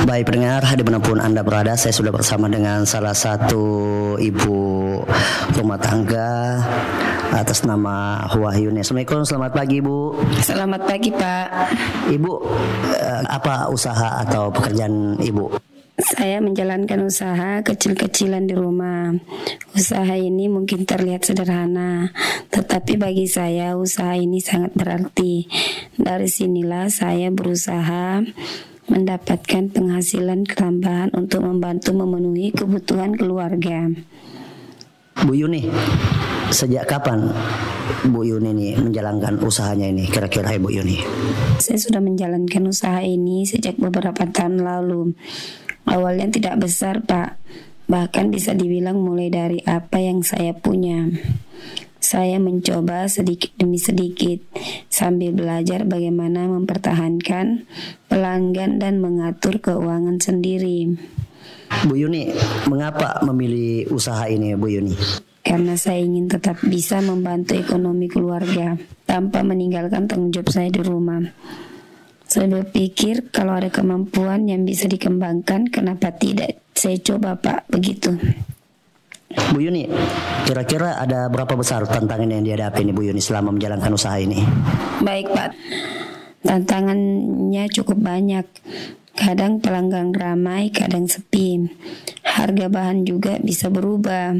Baik pendengar, dimanapun Anda berada, saya sudah bersama dengan salah satu ibu rumah tangga atas nama Wahyuni. Assalamualaikum, selamat pagi Ibu. Selamat pagi Pak. Ibu, apa usaha atau pekerjaan Ibu? Saya menjalankan usaha kecil-kecilan di rumah. Usaha ini mungkin terlihat sederhana, tetapi bagi saya usaha ini sangat berarti. Dari sinilah saya berusaha mendapatkan penghasilan tambahan untuk membantu memenuhi kebutuhan keluarga. Bu Yuni, sejak kapan Bu Yuni ini menjalankan usahanya ini? Kira-kira Ibu Yuni? Saya sudah menjalankan usaha ini sejak beberapa tahun lalu. Awalnya tidak besar Pak, bahkan bisa dibilang mulai dari apa yang saya punya. Saya mencoba sedikit demi sedikit sambil belajar bagaimana mempertahankan pelanggan dan mengatur keuangan sendiri. Bu Yuni, mengapa memilih usaha ini Bu Yuni? Karena saya ingin tetap bisa membantu ekonomi keluarga tanpa meninggalkan tanggung jawab saya di rumah. Saya berpikir kalau ada kemampuan yang bisa dikembangkan, kenapa tidak saya coba Pak, begitu. Bu Yuni, kira-kira ada berapa besar tantangan yang dihadapi nih Bu Yuni selama menjalankan usaha ini? Baik Pak, tantangannya cukup banyak. Kadang pelanggan ramai, kadang sepi. Harga bahan juga bisa berubah.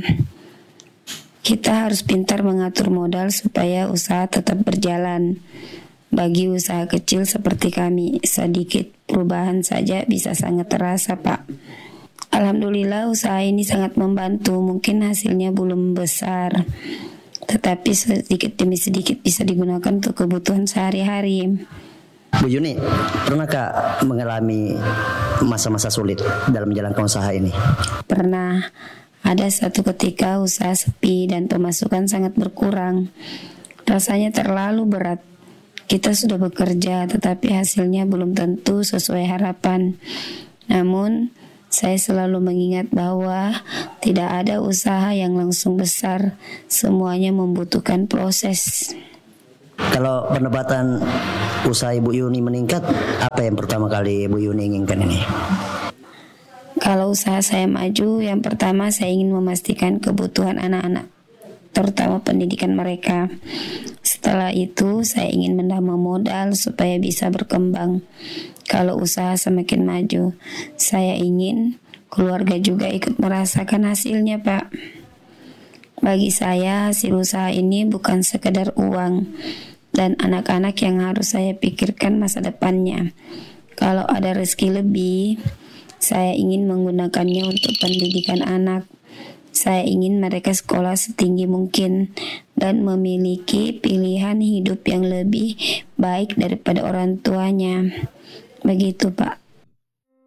Kita harus pintar mengatur modal supaya usaha tetap berjalan. Bagi usaha kecil seperti kami, sedikit perubahan saja bisa sangat terasa Pak. Alhamdulillah usaha ini sangat membantu. Mungkin hasilnya belum besar, tetapi sedikit demi sedikit bisa digunakan untuk kebutuhan sehari-hari. Bu Yuni, pernahkah mengalami masa-masa sulit dalam menjalankan usaha ini? Pernah. Ada satu ketika usaha sepi dan pemasukan sangat berkurang. Rasanya terlalu berat. Kita sudah bekerja, tetapi hasilnya belum tentu sesuai harapan. Namun, saya selalu mengingat bahwa tidak ada usaha yang langsung besar. Semuanya membutuhkan proses. Kalau pendapatan usaha Ibu Yuni meningkat, apa yang pertama kali Ibu Yuni inginkan ini? Kalau usaha saya maju, yang pertama saya ingin memastikan kebutuhan anak-anak, terutama pendidikan mereka. Setelah itu, saya ingin menambah modal supaya bisa berkembang. Kalau usaha semakin maju, saya ingin keluarga juga ikut merasakan hasilnya, Pak. Bagi saya, hasil usaha ini bukan sekedar uang dan anak-anak yang harus saya pikirkan masa depannya. Kalau ada rezeki lebih, saya ingin menggunakannya untuk pendidikan anak. Saya ingin mereka sekolah setinggi mungkin dan memiliki pilihan hidup yang lebih baik daripada orang tuanya. Begitu Pak.